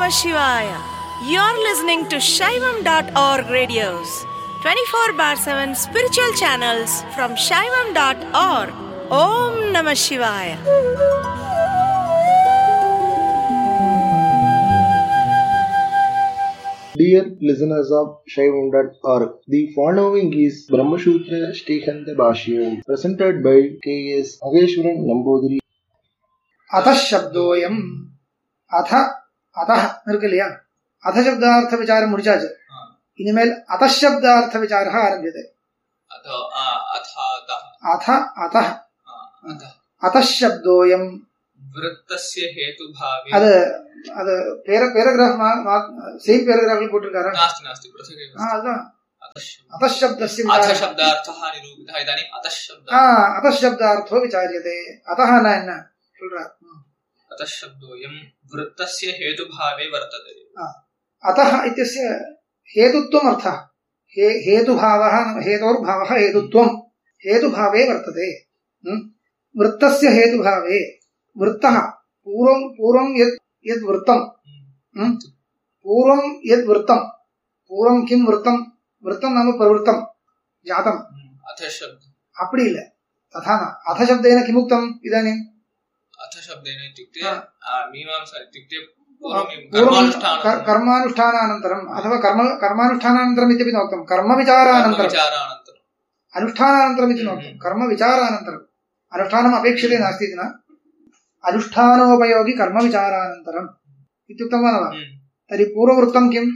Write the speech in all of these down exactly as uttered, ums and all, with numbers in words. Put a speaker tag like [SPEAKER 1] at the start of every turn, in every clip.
[SPEAKER 1] Namah Shivaya. You're listening to Shaivam dot org radios, twenty-four bar seven spiritual channels from Shaivam dot org. Om Namah Shivaya.
[SPEAKER 2] Dear listeners of Shaivam dot org, the following is Brahmasutra Shrikanta Bhashyam, presented by K S Ageshwaran Nambudiri.
[SPEAKER 3] अथ शब्दोयम अथ अतः निर्गलिया अथ शब्दार्थ विचार मुड़िचाच इनिमेल अथ शब्दार्थ विचारः आरभ्यते
[SPEAKER 4] अथ अथ
[SPEAKER 3] अथ अतः अथ शब्दोयम
[SPEAKER 4] वृत्तस्य हेतुभावे
[SPEAKER 3] அது அது பேராகிராஃப் சேம் பேராகிராஃபில் போட்டுருக்காரா?
[SPEAKER 4] नास्ति नास्ति पृथक्
[SPEAKER 3] ஆ அதான் अथ शब्दस्य
[SPEAKER 4] अथ शब्दार्थः निरूपितः इदानीं अथ शब्द
[SPEAKER 3] ஆ अथ शब्दार्थो विचार्यते अतः न என்ன சொல்றார்?
[SPEAKER 4] अतः शब्दोऽयं वृत्तस्य हेतुभावे वर्तते.
[SPEAKER 3] अतः इत्यस्य हेतुत्वम् अर्थः हेतुभावः हेतोर्भावः हेतुत्वं हेतुभावे वर्तते. वृत्तस्य हेतुभावे वृत्तः पूर्वं पूर्वं यत् यद् वृत्तं पूर्वं यद् वृत्तं पूर्वं किं वृत्तं वृत्तं नाम प्रवृत्तं जातम्
[SPEAKER 4] अथ शब्द
[SPEAKER 3] अपि इल्ल तथा न अथ शब्देन किमुक्तम् इदानीम्
[SPEAKER 4] अथ शब्देन इत्युक्ते मीमांसा इत्युक्ते
[SPEAKER 3] कर्मानुष्ठानानन्तरम् अथवा कर्म कर्मानुष्ठानानन्तरम् इत्यपि न उक्तं कर्मविचारानन्तरम् अनुष्ठानानन्तरम् इति न उक्तं कर्मविचारानन्तरम् अनुष्ठानम् अपेक्षते नास्ति इति न अनुष्ठानोपयोगि कर्मविचारानन्तरम् इत्युक्तं वा न वा? तर्हि पूर्ववृत्तं किम्?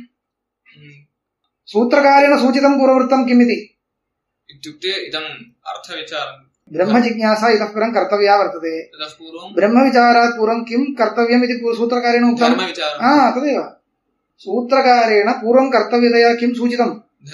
[SPEAKER 3] सूत्रकारेण सूचितं पूर्ववृत्तं किम् इति
[SPEAKER 4] इत्युक्ते इदम् अर्थविचारम्
[SPEAKER 3] ब्रह्मजिज्ञासा इतः परं कर्तव्या वर्तते. ब्रह्मविचारात् पूर्वं किं कर्तव्यम् इति सूत्रकारेण उक्तं? हा तदेव सूत्रकारेण पूर्वं कर्तव्यतया किं सूचितं?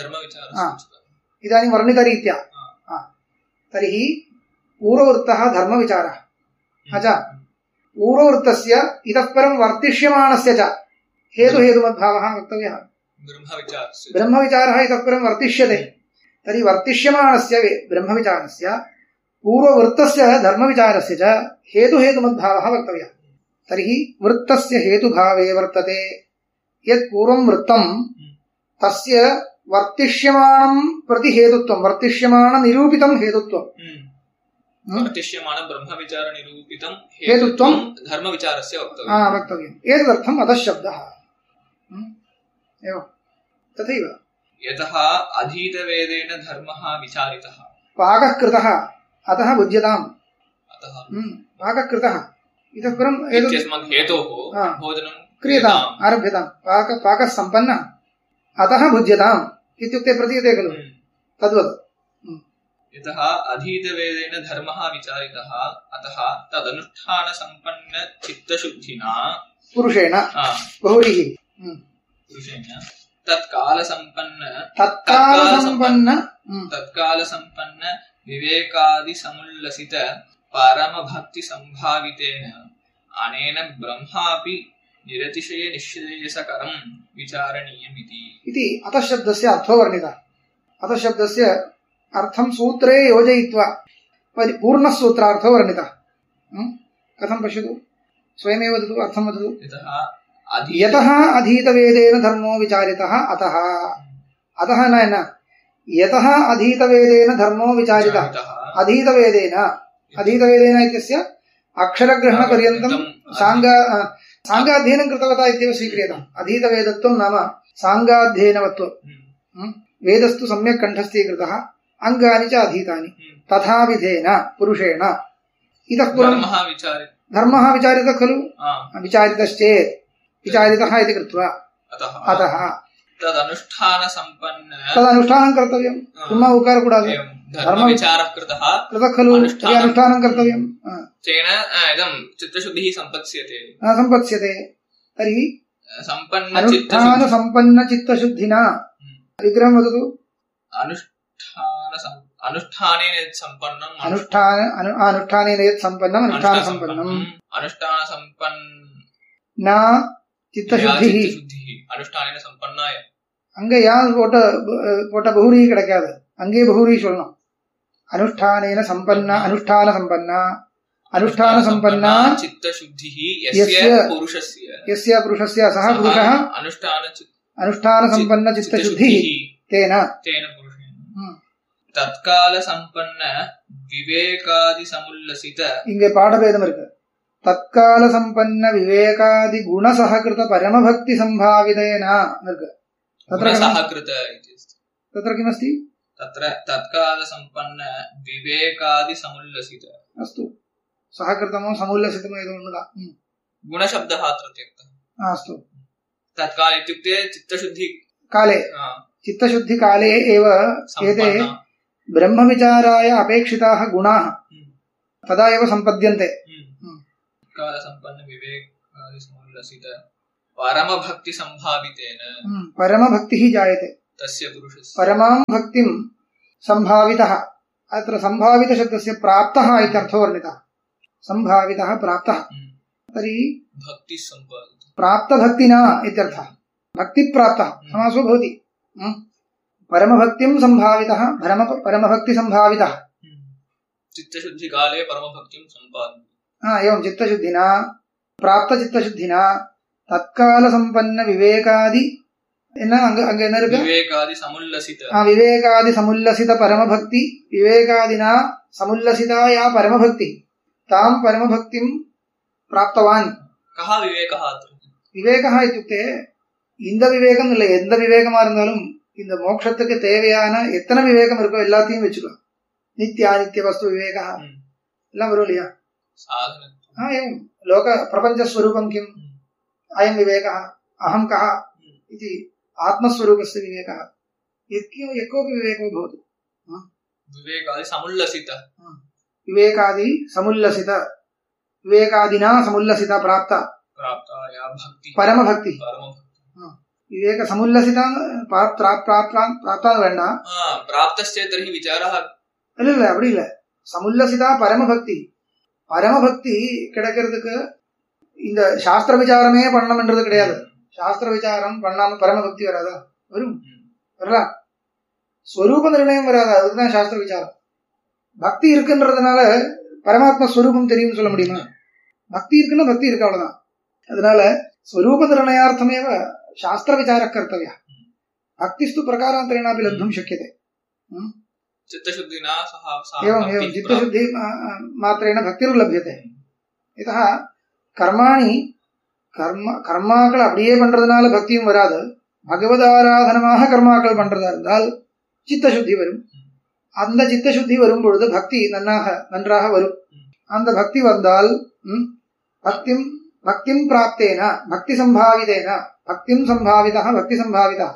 [SPEAKER 3] इदानीं वर्णितरीत्या. तर्हि पूर्ववृत्तः धर्मविचारः. अच पूर्ववृत्तस्य इतः परं वर्तिष्यमाणस्य च हेतुहेतुमद्भावः वक्तव्यः. ब्रह्मविचारः इतः परं वर्तिष्यते. तर्हि वर्तिष्यमाणस्य ब्रह्मविचारस्य पूर्ववृत्तस्य धर्मविचारस्य च हेतुहेतुमद्भावः वक्तव्यः. तर्हि वृत्तस्य हेतुभावे वर्तते यत् पूर्वं वृत्तं तस्य वर्तिष्यमाणं प्रति हेतुत्वं वर्तिष्यमाणनिरूपितं हेतुत्वं
[SPEAKER 4] वर्तिष्यमाण ब्रह्मविचार निरूपितं
[SPEAKER 3] हेतुत्वं
[SPEAKER 4] धर्मविचारस्य वक्तव्यं.
[SPEAKER 3] हा वक्तव्यम्. एतदर्थम् अतः शब्दः. एवं तथैव
[SPEAKER 4] यतः अधीतवेदेन धर्मः विचारितः
[SPEAKER 3] पाकः कृतः अतः भुज्यताम्.
[SPEAKER 4] अतः
[SPEAKER 3] पाकः कृतः इतः परम्
[SPEAKER 4] इत्यस्मात् हेतोः भोजनं
[SPEAKER 3] क्रियताम् आरभ्यताम्. पाक पाकः सम्पन्नः अतः भुज्यताम् इत्युक्ते प्रतीयते खलु तद्वत्.
[SPEAKER 4] यतः अधीतवेदेन धर्मः विचारितः अतः तदनुष्ठानसम्पन्न चित्तशुद्धिना पुरुषेण
[SPEAKER 3] बहुरीः
[SPEAKER 4] पुरुषेण तत्कालसम्पन्न
[SPEAKER 3] तत्कालसम्पन्न
[SPEAKER 4] तत्कालसम्पन्न विवेकादिसमुल्लसित परमभक्तिसम्भावितेन अनेन ब्रह्मापि निरतिशय निःश्रेयसकरं विचारणीयम् इति.
[SPEAKER 3] अतः शब्दस्य अर्थो वर्णितः. अतः शब्दस्य अर्थं सूत्रे योजयित्वा पूर्णः सूत्रार्थो वर्णितः. कथं पश्यतु स्वयमेव वदतु अर्थं वदतु. यतः अधीतवेदेन धर्मो विचारितः अतः अतः न न यतः अधीतवेदेन धर्मो विचारितः अधीतवेदेन अधीतवेदेन इत्यस्य अक्षरग्रहणपर्यन्तं साङ्ग साङ्गाध्ययनं कृतवता इत्येव स्वीक्रियताम्. अधीतवेदत्वं नाम साङ्गाध्ययनवत्वं. वेदस्तु सम्यक् कण्ठस्थीकृतः अङ्गानि च अधीतानि तथा विधेन पुरुषेण इतः पूर्वं धर्मः विचारितः खलु. विचारितश्चेत् विचारितः इति कृत्वा अतः
[SPEAKER 4] तदनुष्ठानसम्पन्न
[SPEAKER 3] तदनुष्ठानं कर्तव्यं. ब्रह्म उकार कूडादु
[SPEAKER 4] धर्मविचारः कृतः
[SPEAKER 3] कृतः खलु. अनुष्ठानं कर्तव्यं.
[SPEAKER 4] तेन इदं चित्तशुद्धिः सम्पत्स्यते
[SPEAKER 3] सम्पत्स्यते. तर्हि
[SPEAKER 4] सम्पन्न
[SPEAKER 3] अनुष्ठानसम्पन्नचित्तशुद्धिना विग्रहं वदतु.
[SPEAKER 4] अनुष्ठानेन यत् सम्पन्नम्
[SPEAKER 3] अनुष्ठान अनुष्ठानेन यत् सम्पन्नम् अनुष्ठानसम्पन्नम्
[SPEAKER 4] अनुष्ठानसम्पन्न
[SPEAKER 3] चित्तशुद्धिः
[SPEAKER 4] अनुष्ठानेन सम्पन्नाय
[SPEAKER 3] அங்க ஏன் போட்ட போட்ட பகுரி கிடைக்காது. அங்கே பகுரி சொல்லணும். अनुष्ठानेन सम्पन्ना अनुष्ठान सम्पन्ना अनुष्ठान संपन्ना
[SPEAKER 4] चित्तशुद्धिः यस्य पुरुषस्य
[SPEAKER 3] यस्य पुरुषस्य सः पुरुषः
[SPEAKER 4] अनुष्ठान
[SPEAKER 3] अनुष्ठान संपन्न चित्तशुद्धिः तेन
[SPEAKER 4] तेन पुरुषेण तत्काल संपन्न विवेकादि समुल्लसित
[SPEAKER 3] இங்கே பாடபேதம் இருக்கு. तत्काल संपन्न विवेकादि गुण सहकृत परम भक्ति संभावितेन इருக்கு.
[SPEAKER 4] तत्र सहकृत इति
[SPEAKER 3] तत्र किमस्ति?
[SPEAKER 4] तत्र तत्काल संपन्न विवेकादि समुल्लसित
[SPEAKER 3] अस्तु सहकृतमो समुल्लसितमो इति उन्नता
[SPEAKER 4] गुणशब्दः अत्र त्यक्तः.
[SPEAKER 3] अस्तु
[SPEAKER 4] तत्काल इत्युक्ते चित्तशुद्धि काले
[SPEAKER 3] चित्तशुद्धि काले एव एते ब्रह्मविचाराय अपेक्षिताः गुणाः तदा एव सम्पद्यन्ते.
[SPEAKER 4] तत्काल संपन्न विवेकादि समुल्लसित परम भक्ति संभावितेन
[SPEAKER 3] परम भक्तिः जायते
[SPEAKER 4] तस्य पुरुषस्य
[SPEAKER 3] परमां भक्तिं संभावितः. अत्र संभावित शब्दस्य प्राप्तः इत्यर्थो वर्णितः. संभावितः प्राप्तः तर्हि
[SPEAKER 4] भक्ति संपादित
[SPEAKER 3] प्राप्त भक्तिना इत्यर्थः. भक्ति प्राप्तः समासो भवति. परमभक्तिं संभावितः परम परमभक्ति संभावितः
[SPEAKER 4] चित्तशुद्धि काले परमभक्तिं संपादयति.
[SPEAKER 3] हा एवं चित्तशुद्धिना प्राप्त चित्तशुद्धिना तत्काल संपन्न विवेकादि என்ன அங்க அங்க என்ன இருக்கு?
[SPEAKER 4] விவேகாதி சமுல்லசித.
[SPEAKER 3] ஆ விவேகாதி சமுல்லசித பரமபக்தி விவேகாதினா சமுல்லசிதா யா பரமபக்தி தாம் பரமபக்திம் பிராப்தவான்.
[SPEAKER 4] கஹ விவேகஹ அத்ர?
[SPEAKER 3] விவேகஹ இत्युक्ते இந்த விவேகம் இல்லை, எந்த விவேகமா இருந்தாலும் இந்த மோட்சத்துக்கு தேவையான எத்தனை விவேகம் இருக்கோ எல்லாத்தையும் வச்சுக்கலாம். நித்திய அனித்திய வஸ்து விவேகஹ எல்லாம் வரும் இல்லையா?
[SPEAKER 4] சாதன
[SPEAKER 3] ஆ एवं லோக பிரபஞ்ச ஸ்வரூபம் கிம் அயம் விவேகஹ அஹம் கஹ इति आत्मस्वरूपस्य विवेकः यत्किं यकोपि विवेको भवतु.
[SPEAKER 4] विवेकादि समुल्लसित
[SPEAKER 3] विवेकादि समुल्लसित विवेकादिना समुल्लसित प्राप्त
[SPEAKER 4] प्राप्त या भक्ति
[SPEAKER 3] परम भक्ति विवेक समुल्लसित प्राप्त प्राप्त प्राप्त வேண்டா
[SPEAKER 4] प्राप्तस्य तर्हि विचारः
[SPEAKER 3] இல்ல இல்ல அப்படி இல்ல. சமுல்லசிதா பரம பக்தி பரம பக்தி கிடைக்கிறதுக்கு இந்த சாஸ்திர விசாரமே பண்ணணும்ன்றது கிடையாது. சாஸ்திர விசாரம் பண்ணாம பரம பக்தி வராதா? வரும், வரலாம். ஸ்வரூப நிர்ணயம் வராதா? அதுதான் சாஸ்திர விசாரம். பக்தி இருக்குன்றதுனால பரமாத்மா ஸ்வரூபம் தெரியும் சொல்ல முடியுமா? பக்தி இருக்குன்னா பக்தி இருக்கு, அவ்வளவுதான். அதனால ஸ்வரூப நிர்ணயார்த்தமேவ சாஸ்திர விசார கர்த்தவ்யா. பக்திஸ்து பிரகாராந்தரேणापि लब्धुं शक्यते.
[SPEAKER 4] चित्तशुद्धिना सह
[SPEAKER 3] एवं एवं चित्तशुद्धि मात्रेण भक्तिर्लभ्यते. यतः कर्माणि கர்ம கர்மாக்கள் அப்படியே பண்றதுனால பக்தியும் வராது. பகவத் ஆராதனமாக கர்மாக்கள் பண்றதா இருந்தால் சித்தசுத்தி வரும். அந்த சித்தசுத்தி வரும் பொழுது பக்தி நன்னாக நன்றாக வரும். அந்த பக்தி வந்தால் பக்திம் பக்திம் பிராப்தேன பக்தி சம்பாவிதேன பக்திம் சம்பாவிதா பக்தி சம்பாவிதா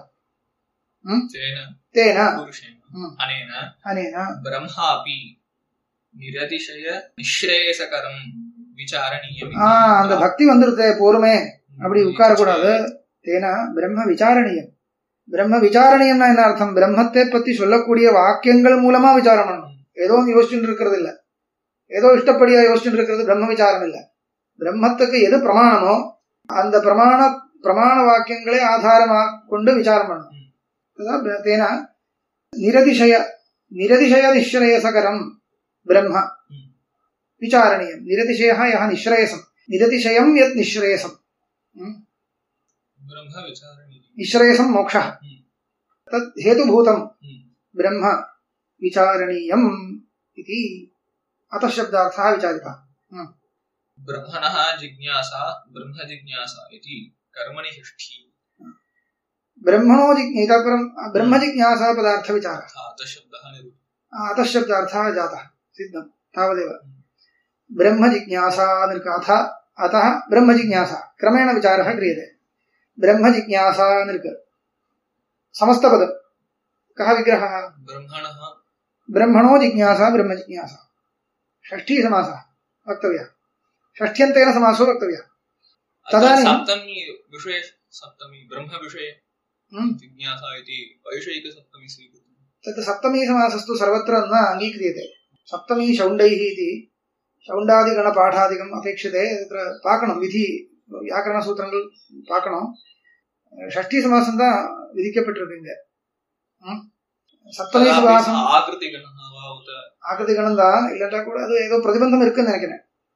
[SPEAKER 3] தேன
[SPEAKER 4] அனேன
[SPEAKER 3] அனேன
[SPEAKER 4] பிரம்மாபி நிரதிசய நிஸ்ரேயசகரம் விசாரணீயம்.
[SPEAKER 3] அந்த பக்தி வந்துருது போருமே அப்படி உட்கார கூடாது. தேனா பிரம்ம விசாரணீயம். பிரம்ம விசாரணீயம்னா என்ன அர்த்தம்? பிரம்மத்தை பத்தி சொல்லக்கூடிய வாக்கியங்கள் மூலமா விசாரம் பண்ணணும். ஏதோ யோசிச்சுட்டு இருக்கிறது இல்ல, ஏதோ இஷ்டப்படியா யோசிச்சுட்டு இருக்கிறது பிரம்ம விசாரம் இல்ல. பிரம்மத்துக்கு எது பிரமாணமோ அந்த பிரமாண பிரமாண வாக்கியங்களை ஆதாரமாக கொண்டு விசாரம் பண்ணணும். தேனா நிரதிசய நிரதிசய நிஸ்ரேயசகரம் பிரம்ம विचारणीयं. निरतिशयः यः निःश्रेयसं निरतिशयं यत् निःश्रेयसं
[SPEAKER 4] ब्रह्म विचारणीयं
[SPEAKER 3] निःश्रेयसं मोक्षः तत् हेतुभूतं ब्रह्म विचारणीयम् इति अतः शब्दार्थः विचारितः.
[SPEAKER 4] ब्रह्मणः जिज्ञासा ब्रह्म जिज्ञासा इति कर्मणि षष्ठी
[SPEAKER 3] ब्रह्मणो जिज्ञासा ब्रह्म जिज्ञासा पदार्थ विचारः
[SPEAKER 4] अतः शब्दः निरूपितः
[SPEAKER 3] अतः शब्दार्थः जातः सिद्धं तावदेव. ब्रह्म जिज्ञासा निर्काथ अतः ब्रह्म जिज्ञासा क्रमेण विचारः क्रियते. ब्रह्म जिज्ञासा निर्क समस्तपदं कः विग्रहः?
[SPEAKER 4] ब्रह्मणः
[SPEAKER 3] ब्रह्मणो जिज्ञासा ब्रह्म जिज्ञासा षष्ठी समासः वक्तव्यः. षष्ठ्यन्तेन समासो वक्तव्यः. तदानीं
[SPEAKER 4] सप्तमी विषये सप्तमी ब्रह्म विषये जिज्ञासा इति वैषयिक सप्तमी स्वीकृतं.
[SPEAKER 3] तत् सप्तमी समासस्तु सर्वत्र न अङ्गीक्रियते. सप्तमी शौण्डैः इति शौण्डादिगणपाठादिकम् अपेक्षते. तत्र पाकणं विधि व्याकरणसूत्रங்கள் பார்க்கணும். ஷஷ்டி சமாசம் தான் விதிக்கப்பட்டிருக்குங்க. சப்தமி சமாசம்
[SPEAKER 4] ஆகிருதி கணம் ஆகிருதி
[SPEAKER 3] கணம் தான். இல்லாட்டா கூட அது ஏதோ பிரதிபந்தம் இருக்குன்னு நினைக்கிறேன்.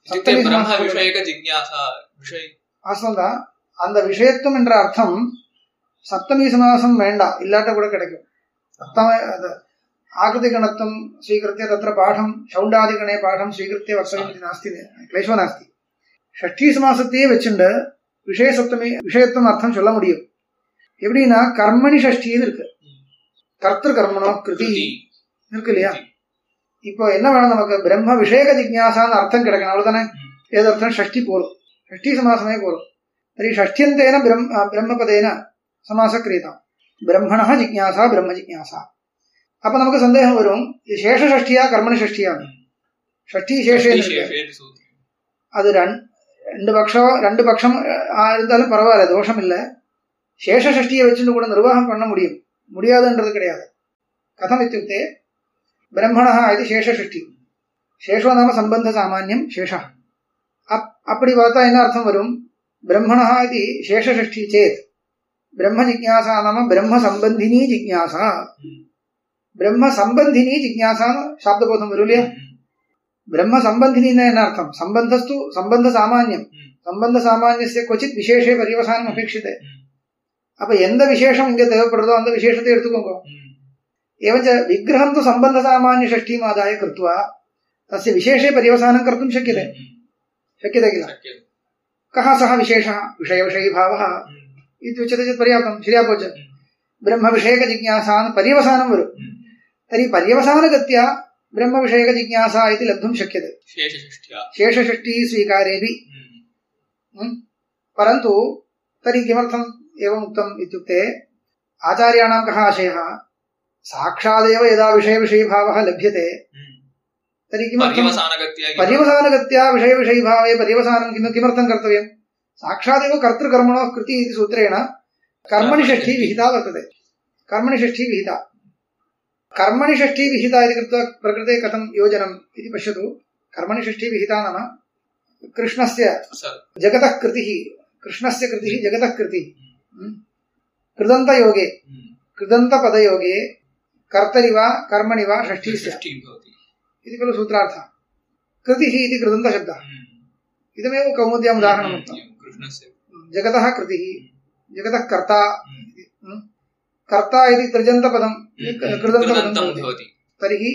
[SPEAKER 3] சப்தமி
[SPEAKER 4] பிரம்ம விஷயக ஜிக்ஞாசா விஷய
[SPEAKER 3] வாஸ்தவம். அந்த விஷயத்துவம் என்ற அர்த்தம் சப்தமி சமாசம் வேண்டாம், இல்லாட்ட கூட கிடைக்கும். சப்தம ஆகிருதி கணத்துவம் ஸ்வீகிருத்திய தத்திர பாடம் சௌண்டாதிகணே பாடம் ஸ்வீகிருத்திய வக்தவ்யம் நாஸ்தி, கிளேஷோ நாஸ்தி. ஷஷ்டி சமாசத்தையே வச்சுண்டு விஷய சப்தமி விஷயத்துவம் அர்த்தம் சொல்ல முடியும். எப்படின்னா கர்மணி ஷஷ்டின்னு இருக்கு, கர்த்திரு கர்மனோ கிருதி இருக்கு இல்லையா. இப்போ என்ன வேணும் நமக்கு? பிரம்ம விஷயக ஜிக்ஞாசான்னு அர்த்தம் கிடைக்கணும், அவ்வளவுதானே. ஏது அர்த்தம்? ஷஷ்டி போலும், ஷஷ்டி சமாசமே போலும். तर्हि षष्ठ्यन्तेन ब्रह्म ब्रह्मपदेन समासः क्रियताम्. ब्रह्मणः जिज्ञासा ब्रह्म जिज्ञासा. அப்ப நமக்கு சந்தேகம் வரும், இது சேஷ ஷஷ்டியா கர்மணி ஷஷ்டியா? ஷஷ்டி சேஷே அது ரெண்டு பட்சம் ரெண்டு பட்சம் இருந்தாலும் பரவாயில்ல, தோஷம் இல்லை. சேஷ ஷஷ்டியை வச்சுட்டு கூட நிர்வாகம் பண்ண முடியும், முடியாதுன்றது கிடையாது. கதம் இत्युक्ते பிரம்மணः இது சேஷ ஷஷ்டி, சேஷோ நாம சம்பந்த சாமான்யம் சேஷா. அப் அப்படி பார்த்தா என்ன அர்த்தம் வரும்? ब्रह्मणः इति शेषषष्ठी चेत् ब्रह्म जिज्ञासा नाम ब्रह्म संबंधिनी जिज्ञासा. ब्रह्म संबंधिनी जिज्ञासा शाब्दबोधं वरुल्य. ब्रह्म संबंधिनी न अर्थं संबंधस्तु संबंध सामान्यं, संबंध सामान्यस्य क्वचित् विशेषे पर्यवसानम् अपेक्षिते. அப்ப எந்த விசேஷம் இங்க தேவைப்படுறதோ அந்த விசேஷத்தை எடுத்துக்கோங்க. एवञ्च विग्रहं तु संबंध सामान्य षष्ठीम् आदाय कृत्वा तस्य विशेषे पर्यवसानं कर्तुं शक्यते, शक्यते किल? कः सः विशेषः? विषय विषयी भावः इत्युच्यते चेत् पर्याप्तं, श्रियापोच ब्रह्म विषयक जिज्ञासान् पर्यवसानं वरु. तर्हि पर्यवसानगत्या ब्रह्म विषयक जिज्ञासा इति लब्धुं शक्यते शेषषष्ठी स्वीकारेऽपि. परन्तु तर्हि किमर्थम् एवम् उक्तम् इत्युक्ते आचार्याणां कः आशयः? साक्षादेव यदा विषय विषयी भावः लभ्यते तर्हि किमर्थं पर्यवसानगत्या विषय विषयी भावे पर्यवसानं किमर्थं कर्तव्यं? साक्षादेव कर्तृकर्मणो कृति इति सूत्रेण कर्मणि षष्ठी विहिता वर्तते. कर्मणि षष्ठी विहिता, कर्मणि षष्ठी विहिता इति कृत्वा प्रकृते कथं योजनम् इति पश्यतु. कर्मणि षष्ठी विहिता नाम कृष्णस्य जगतः कृतिः, कृष्णस्य कृतिः जगतः कृतिः. कृदन्तयोगे कृदन्तपदयोगे कर्तरि वा कर्मणि वा षष्ठी स्यात् इति खलु सूत्रार्थः. कृतिः इति कृदन्तशब्दः, इदमेव कौमुद्याम् उदाहरणम् उक्तम्. जगतः कृतिः, जगतः कर्ता, कर्ता इति त्रिजन्तपदं कृदन्तपदं भवति. तर्हि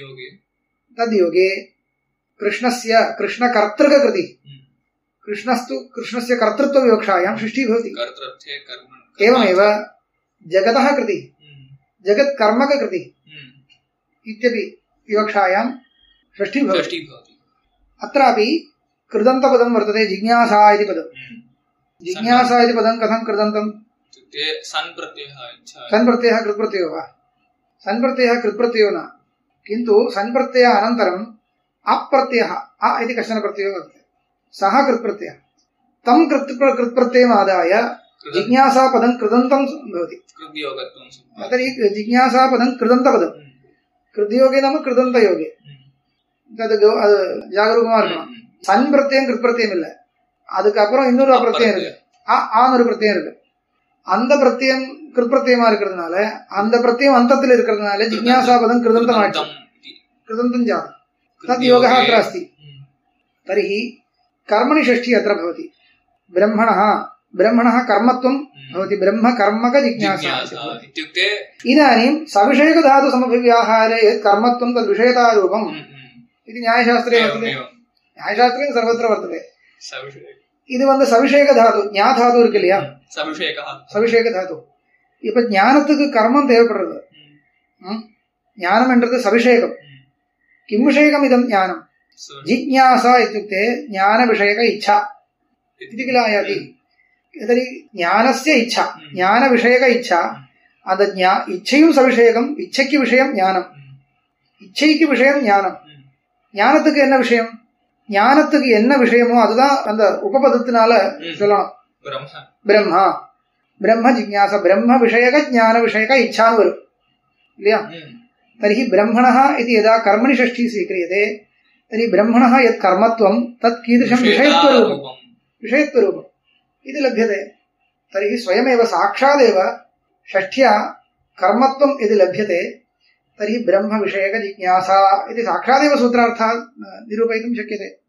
[SPEAKER 3] तद्योगे कृष्णस्य कृष्णकर्तृककृतिः, कृष्णस्तु कृष्णस्य कर्तृत्वविवक्षायां षष्ठी भवति. एवमेव जगतः कृतिः जगत्कर्मककृतिः इत्यपि विवक्षायां षष्ठी भवति. अत्रापि कृदन्तपदं वर्तते जिज्ञासा इति पदं. जिज्ञासा इति पदं कथं कृदन्तं? सन् प्रत्ययः कृत्प्रत्ययो वा? सन् प्रत्ययः कृत्प्रत्ययो न, किन्तु सन् प्रत्यय अनन्तरम् अप्रत्ययः अ इति कश्चन प्रत्ययो वर्तते, सः कृत्प्रत्ययः. तं कृत्प्रत्ययमादाय जिज्ञासापदं कृदन्तं भवति. तर्हि जिज्ञासापदं कृदन्तपदं, कृद्योगे नाम कृदन्तयोगे. तद् जागरूकமா இருக்கணும். சன் பிரத்யயம் கிருத்பிரத்யம் இல்லை, அதுக்கப்புறம் இன்னொரு பிரத்யயம் இருக்கு, ஆன்னு ஒரு பிரத்யயம் இருக்கு. அந்த பிரத்யயம் கிருத்பிரத்யமா இருக்கிறதுனால அந்த பிரத்யயம் அந்தத்தில் இருக்கிறதுனால ஜிக்ஞாசாபதம் கிருதந்தம் ஆயிடுச்சு, கிருதந்தம் ஜாதம். தத் யோகः अत्र अस्ति. तर्हि कर्मणि षष्ठी अत्र भवति. ब्रह्मणः ब्रह्मणः कर्मत्वं भवति, ब्रह्म कर्मक जिज्ञासा इत्युक्ते इदानीं सविषयक धातु समभिव्याहारे यत् कर्मत्वं तद् विषयतारूपम् इति न्यायशास्त्रे वर्तते. न्यायशास्त्रे सर्वत्र वर्तते. இது வந்து சவிஷேக தாது, ஞா தாது இருக்கு இல்லையா, சவிஷேக தாது. இப்ப ஞானத்துக்கு கர்மம் தேவைப்படுறது. ஞானம் என்றது சவிஷேகம். கிம் விஷயகம் இதம் ஞானம்? ஜிஜ்ஞாசா இत्युक्ते ஞான விஷயக இச்சா इति किल आयाति. तर्हि ज्ञानस्य इच्छा, ज्ञान विषयक इच्छा, அந்த இச்சையும் சவிஷேகம். இச்சைக்கு விஷயம் ஞானம், இச்சைக்கு விஷயம் ஞானம். ஞானத்துக்கு என்ன விஷயம்? ஞானத்துக்கு என்ன விஷயமோ அதுதான் அந்த உபபதத்தினால சொல்லணும். பிரம்மா பிரம்ம ஜிக்ஞாசா, பிரம்ம விஷயக ஞான விஷயக இச்சான்னு வரும் இல்லையா. तर्हि ब्रह्मणः इति यदा कर्मणि षष्ठी स्वीक्रियते तर्हि ब्रह्मणः यत् कर्मत्वं तत् कीदृशं विषयत्वरूपं विषयत्वरूपम् इति लभ्यते. तर्हि स्वयमेव साक्षादेव षष्ठ्या कर्मत्वं यदि लभ्यते तर्हि ब्रह्म विषयक जिज्ञासा इति साक्षादेव सूत्रार्थः निरूपयितुं शक्यते.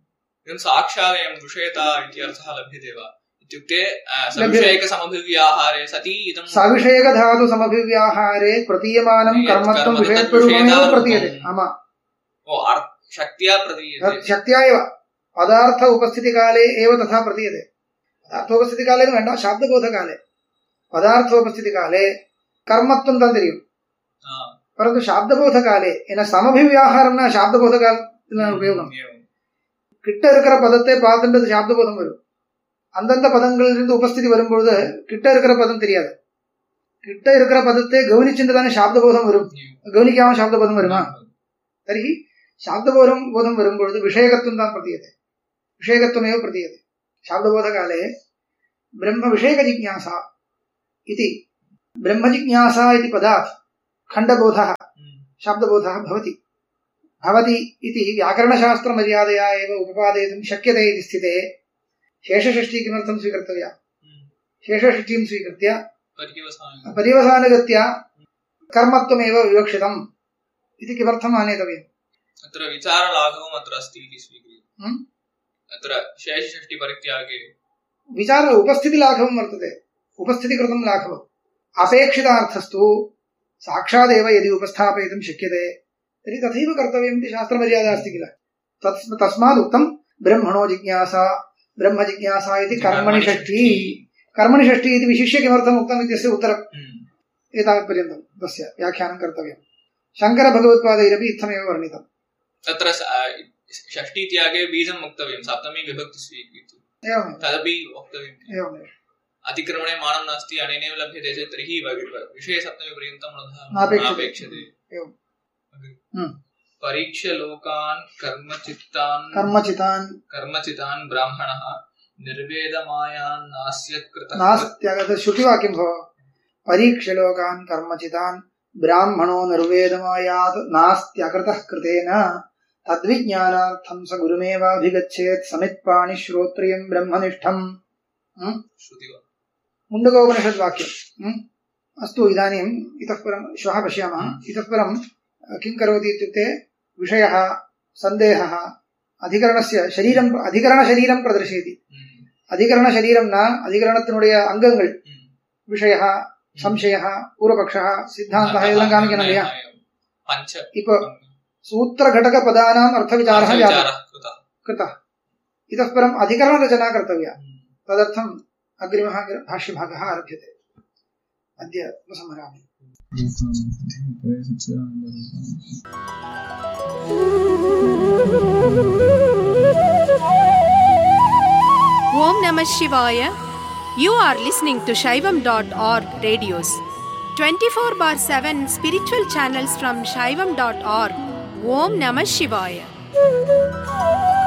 [SPEAKER 4] इदं साक्षादेयं विषयता इत्यर्थः लभ्यते वा इत्युक्ते सविषयकसमभिव्याहारे सति इदं
[SPEAKER 3] सविषयकधातुसमभिव्याहारे प्रतीयमानं कर्मत्वं विषयत्वरूपमेव प्रतीयते आमा
[SPEAKER 4] ओ शक्त्या प्रतीयते
[SPEAKER 3] शक्त्या एव पदार्थ उपस्थितिकाले एव तथा प्रतीयते पदार्थोपस्थितिकाले वेണ്ട शाब्दबोधकाले पदार्थोपस्थितिकाले कर्मत्वं तन தெரியும் परंतु शाब्दबोधकाले एन समभिव्याहारம்னா शाब्दबोधकालத்துல உபயோகம் கிட்ட இருக்கிற பதத்தை பார்த்துட்டு शाब्दबोधம் வரும் அந்தந்த பதங்களில் இருந்து உபஸ்திதி வரும்போது கிட்ட இருக்கிற பதம் தெரியாது கிட்ட இருக்கிற பதத்தை கவனிச்சிட்டு தான शाब्दबोधம் வரும் கவனிக்காம शाब्दबोधம் வருமா तर्हि शाब्दबोधं बोधं வரும்போது विषयकत्वं தான் प्रतीयते विषयकत्वमेव प्रतीयते शाब्दबोधकाले ब्रह्म विषयक जिज्ञासा इति ब्रह्म जिज्ञासा इति पदात् खण्डबोधः शाब्दबोधः भवति भवति इति व्याकरणशास्त्रमर्यादया एव उपपादयितुं शक्यते इति स्थिते शेषषष्ठी किमर्थं स्वीकर्तव्या शेषषष्ठीं स्वीकृत्य पर्यवसानगत्या कर्मत्वमेव विवक्षितम् इति किमर्थम् आनेतव्यम्
[SPEAKER 4] अत्र विचारलाघवम् अत्र अस्ति इति स्वीक्रियते अत्र शेषषष्ठी परित्यागे
[SPEAKER 3] विचार उपस्थितिलाघवं वर्तते उपस्थितिकृतं लाघवम् अपेक्षितार्थस्तु साक्षादेव यदि उपस्थापयितुं शक्यते तर्हि तथैव कर्तव्यम् इति शास्त्रमर्यादा अस्ति किल तस्मात् उक्तं ब्रह्मणो जिज्ञासा ब्रह्म जिज्ञासा इति कर्मणि षष्ठी कर्मणि षष्ठी इति विशिष्य किमर्थम् उक्तम् इत्यस्य उत्तरम् एतावत्पर्यन्तं तस्य व्याख्यानं कर्तव्यम् शङ्करभगवत्पादैरपि इत्थमेव वर्णितम्
[SPEAKER 4] तत्र षष्ठी त्यागे बीजं वक्तव्यं सप्तमी विभक्ति स्वीकृत्य
[SPEAKER 3] एवं
[SPEAKER 4] तदपि वक्तव्यम्
[SPEAKER 3] एवमेव
[SPEAKER 4] अतिक्रमणे मानं नास्ति अनेनैव लभ्यते चेत् तर्हि विषये सप्तमी पर्यन्तं नापेक्षते
[SPEAKER 3] एवं
[SPEAKER 4] परीक्ष्य लोकान् कर्मचित्तान्
[SPEAKER 3] कर्मचितान्
[SPEAKER 4] कर्मचितान् ब्राह्मणः निर्वेदमायान् नास्यत् कृतः
[SPEAKER 3] नास्त्यगत श्रुतिवाक्यं भव परीक्ष्य लोकान् कर्मचितान् ब्राह्मणो निर्वेदमायात् नास्त्यकृतः कृतेन तद्विज्ञानार्थं स गुरुमेवाभिगच्छेत् समित्पाणि श्रोत्रियं ब्रह्मनिष्ठम् मुण्डकोपनिषद्वाक्यम् अस्तु इदानीम् इतः परं श्वः पश्यामः इतः परं किं करोति इत्युक्ते विषयः सन्देहः अधिकरणस्य शरीरम् अधिकरणशरीरं प्रदर्शयति अधिकरणशरीरं न अधिकरणத்தினுடைய அங்கங்கள் विषयः संशयः पूर्वपक्षः सिद्धान्तः இதெல்லாம் காமிக்கணும் இல்லையா இப்போ सूत्रघटकपदानाम् अर्थविचारः जातः कृतः इतः परम् अधिकरणरचना कर्तव्या तदर्थम् अग्रिमः भाष्यभागः आरभ्यते अद्य उपसंहरामि
[SPEAKER 1] Om Namah Shivaya. You are listening to Shaivam dot org radios. twenty-four bar seven spiritual channels from Shaivam dot org. Om Namah Shivaya.